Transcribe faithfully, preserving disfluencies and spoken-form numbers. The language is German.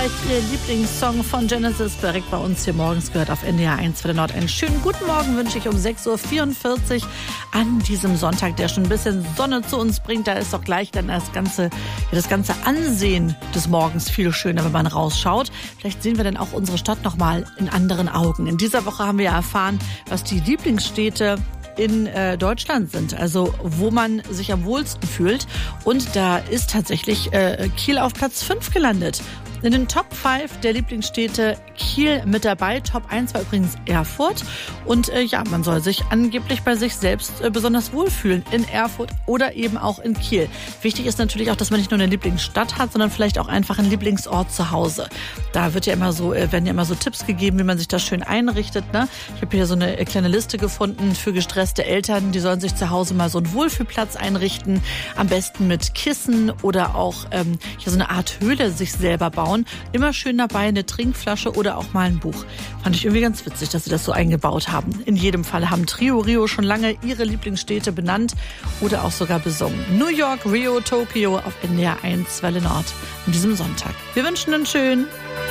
vielleicht Ihr Lieblingssong von Genesis direkt bei uns hier morgens gehört auf N D R eins für den Nord. Einen schönen guten Morgen wünsche ich um sechs Uhr vierundvierzig an diesem Sonntag, der schon ein bisschen Sonne zu uns bringt. Da ist doch gleich dann das ganze, das ganze Ansehen des Morgens viel schöner, wenn man rausschaut. Vielleicht sehen wir dann auch unsere Stadt noch mal in anderen Augen. In dieser Woche haben wir ja erfahren, was die Lieblingsstädte in äh, Deutschland sind, also wo man sich am wohlsten fühlt. Und da ist tatsächlich äh, Kiel auf Platz fünf gelandet. In den Top fünf der Lieblingsstädte Kiel mit dabei. Top eins war übrigens Erfurt. Und äh, ja, man soll sich angeblich bei sich selbst äh, besonders wohlfühlen in Erfurt oder eben auch in Kiel. Wichtig ist natürlich auch, dass man nicht nur eine Lieblingsstadt hat, sondern vielleicht auch einfach einen Lieblingsort zu Hause. Da wird ja immer so, äh, werden ja immer so Tipps gegeben, wie man sich das schön einrichtet. Ne? Ich habe hier so eine kleine Liste gefunden für gestresste Eltern. Die sollen sich zu Hause mal so einen Wohlfühlplatz einrichten. Am besten mit Kissen oder auch ähm, hier so eine Art Höhle sich selber bauen. Immer schön dabei eine Trinkflasche oder auch mal ein Buch. Fand ich irgendwie ganz witzig, dass sie das so eingebaut haben. In jedem Fall haben Trio Rio schon lange ihre Lieblingsstädte benannt oder auch sogar besungen. New York, Rio, Tokio auf N D R eins Welle Nord an diesem Sonntag. Wir wünschen einen schönen